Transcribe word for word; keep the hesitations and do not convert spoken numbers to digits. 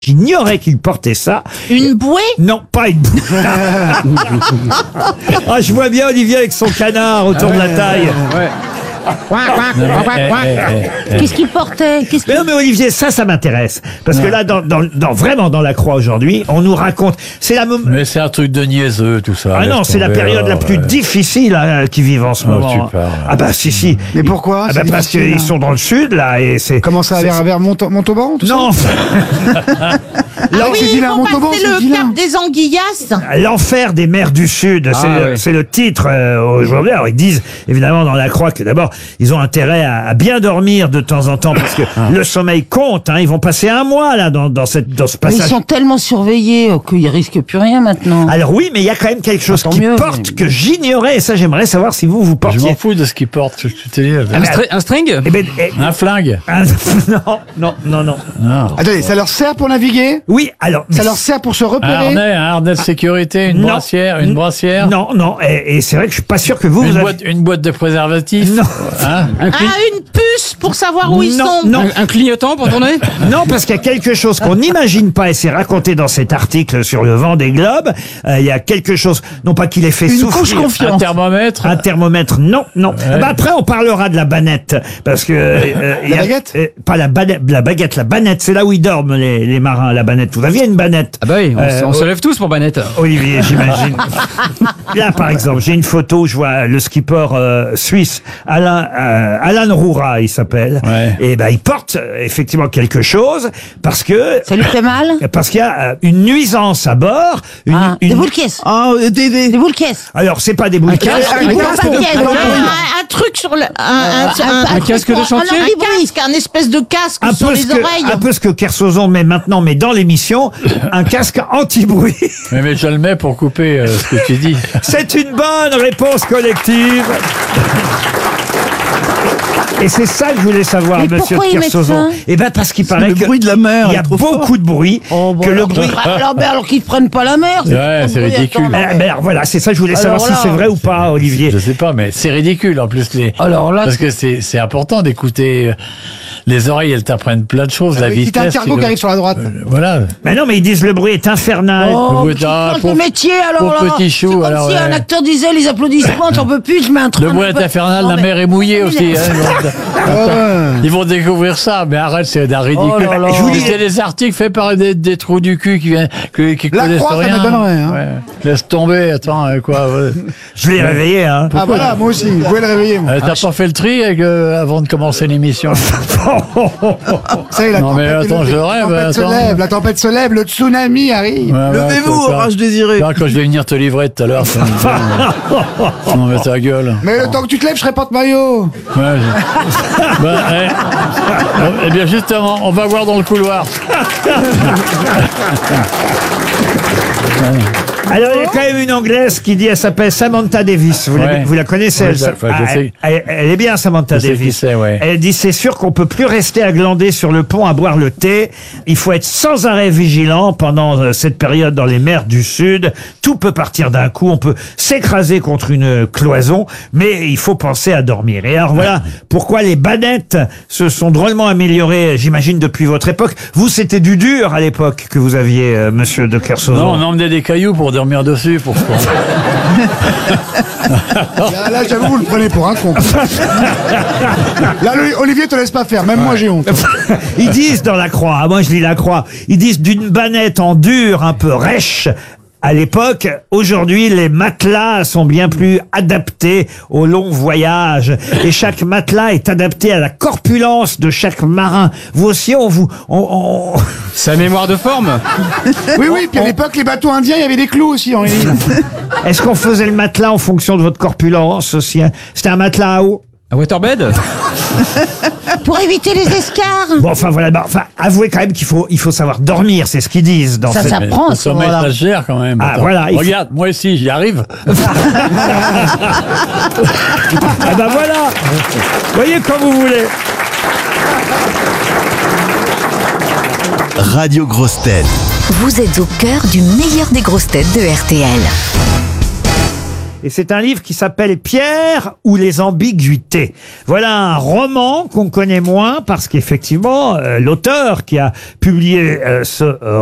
J'ignorais qu'il portait ça. Une bouée? Non, pas une bouée. Ah, je vois bien Olivier avec son canard autour de la taille. Ouais. Qu'est-ce qu'il portait? Qu'est-ce Mais qu'il... non, mais Olivier, ça, ça m'intéresse. Parce que là, dans, dans, dans, vraiment dans la Croix aujourd'hui, on nous raconte. C'est la mom- Mais c'est un truc de niaiseux, tout ça. Ah non, laisse c'est la tomber, période la alors, plus ouais. difficile hein, qu'ils vivent en ce Oh, moment. tu parles. Ah bah si si. Mais pourquoi Ah c'est bah parce difficile, qu'ils hein. sont dans le sud là et c'est. Comment ça, c'est- vers, vers Monto- Montauban, tout Non. ça Ah oui, c'est il vilain, faut Montauban, passer c'est le vilain. cap des Anguillas. L'enfer des mers du Sud, c'est le, oui. c'est le titre euh, aujourd'hui. Alors ils disent évidemment dans la Croix que d'abord ils ont intérêt à, à bien dormir de temps en temps parce que le sommeil compte. Hein, ils vont passer un mois là dans, dans cette dans ce Mais ils passage. sont tellement surveillés euh, qu'ils risquent plus rien maintenant. Alors oui, mais il y a quand même quelque chose Ah, tant qui mieux, porte mais- que j'ignorais et ça j'aimerais savoir si vous vous Je portiez. m'en fous de ce qu'ils portent, je te dis. Un, stri- un string? Eh ben, eh, Un flingue. ah, non, non, non, non. Non. Attendez, ça leur sert pour naviguer? Oui, alors. Ça leur sert pour se Un repérer? harnais, un harnais de sécurité, une Non. brassière, une brassière. Non, non, et, et c'est vrai que je suis pas sûr que vous, Une vous avez- boîte, une boîte de préservatifs. Non. Hein Un, cli- Ah, une puce pour savoir où ils Non, sont. non. un- un clignotant pour tourner? Non, parce qu'il y a quelque chose qu'on n'imagine pas, et c'est raconté dans cet article sur le vent des globes. Euh, il y a quelque chose, non pas qu'il ait fait Une souffrir. couche confiance. Un thermomètre. Un thermomètre, non, non. Ah bah après, on parlera de la banette, parce que euh, il y a- baguette euh, pas la banette, la baguette, la banette, c'est là où ils dorment les, les marins. La banette, vous aviez une banette. Ah bah oui, on, Euh, se- on se lève tous pour Banette. Olivier, j'imagine. Là, par exemple, j'ai une photo où je vois le skipper euh, suisse Alain euh, Alan Roura, il s'appelle. Ouais. Et ben, il porte euh, effectivement quelque chose parce que Ça lui fait mal? parce qu'il y a euh, une nuisance à bord. Une, Ah, une- des boules caisses. Ah, des, des... Des boules caisses. Alors, c'est pas des boules. Un casque, Des un boules casque pas de- caisses. alors, Un, un truc sur le. Un, un, un casque de truc pour- chantier? Un anti-casque, un espèce de casque un sur peu, les ce que, oreilles. un peu ce que Kersozon met maintenant, mais dans l'émission, un casque anti-bruit. Mais, mais je le mets pour couper euh, ce que tu dis. C'est une bonne réponse collective. Et c'est ça que je voulais savoir, Mais monsieur pourquoi ils mettent Kersozon. ça Eh ben, parce qu'il paraît le que bruit de la mer il y a est trop beaucoup de bruit, Oh, bon, que le alors, bruit. alors, ben, alors qu'ils prennent pas la mer. Ouais, c'est trop ridicule. bruit, attends, Eh ben, alors, voilà, c'est ça que je voulais Alors savoir là, si c'est vrai ou pas, Olivier. Je sais pas, mais c'est ridicule en plus les. Alors là, Parce que c'est c'est important d'écouter. euh, Les oreilles, elles t'apprennent plein de choses. La Si t'as un vitesse. cargo tu qui arrive sur la droite. Euh, Voilà. Mais non, mais ils disent le bruit est infernal. Oh, Le qui ah, change de pauvre- métier alors pauvre là. petit chou, C'est comme alors, si ouais. un acteur disait les applaudissements, t'en peux plus, je mets un train. Le bruit est infernal, la mer est mouillée aussi. Hein, donc, Ah ouais. ils vont découvrir ça, mais arrête, c'est d'un ridicule. Oh là là. Je vous dis, c'est des articles faits par des, des trous du cul qui viennent, qui, qui La connaissent Croix, ça rien. m'étonnerait, hein. Ouais. Laisse tomber, attends, euh, quoi. Ouais. Je l'ai réveillé, hein. Ah voilà, moi aussi, vous pouvez le réveiller, moi. Euh, T'as pas fait le tri avec, euh, avant de commencer l'émission. Ça y est, la Non, mais tempête, attends, le- je la rêve, tempête se attends. lève, la tempête se lève, le tsunami arrive. Ouais, ouais, Levez-vous, faut pas- orage désiré. Là, quand je vais venir te livrer tout à l'heure, ça me- non mais ta gueule. Mais le temps que tu te lèves, je serai porte-maillot. Ouais, je- bah, eh, eh bien justement, on va voir dans le couloir. Alors, il y a quand même une Anglaise qui dit, elle s'appelle Samantha Davis. Vous, la, Ouais. vous la connaissez, Ouais, elle, je- ça- enfin, je Ah, sais. elle, elle- elle est bien, Samantha Je sais Davis. qui c'est, ouais. Elle dit, c'est sûr qu'on peut plus rester à glander sur le pont à boire le thé. Il faut être sans arrêt vigilant pendant euh, cette période dans les mers du Sud. Tout peut partir d'un coup. On peut s'écraser contre une cloison, mais il faut penser à dormir. Et alors voilà pourquoi les bannettes se sont drôlement améliorées, j'imagine, depuis votre époque. Vous, c'était du dur à l'époque que vous aviez, euh, monsieur de Kersozon. Non, on emmenait des cailloux pour dormir dessus. Pour... Là, là, j'avoue, vous le prenez pour un con. Là, le- Olivier te laisse pas faire, même moi j'ai honte. Ils disent dans la Croix, ah, moi je lis la Croix, ils disent d'une banette en dur un peu rêche. À l'époque, aujourd'hui, les matelas sont bien plus adaptés aux longs voyages. Et chaque matelas est adapté à la corpulence de chaque marin. Vous aussi, on vous... On, on- Sa mémoire de forme. Oui, oui, puis à l'époque, les bateaux indiens, il y avait des clous aussi en ligne. Est-ce qu'on faisait le matelas en fonction de votre corpulence aussi, hein? C'était un matelas à eau? Un waterbed. Pour éviter les escarres. Bon, enfin voilà, bah, enfin, avouez quand même qu'il faut, il faut savoir dormir, c'est ce qu'ils disent dans Ça cette... s'apprend à Le ce sommeil, moment-là. ça se gère quand même. Ah, Attends. voilà, il faut- Regarde, moi aussi, j'y arrive. Ah bah voilà. Voyez comme vous voulez. Radio Grosses Têtes. Vous êtes au cœur du meilleur des grosses têtes de R T L. Et c'est un livre qui s'appelle Pierre ou les ambiguïtés. Voilà un roman qu'on connaît moins parce qu'effectivement, euh, l'auteur qui a publié euh, ce euh,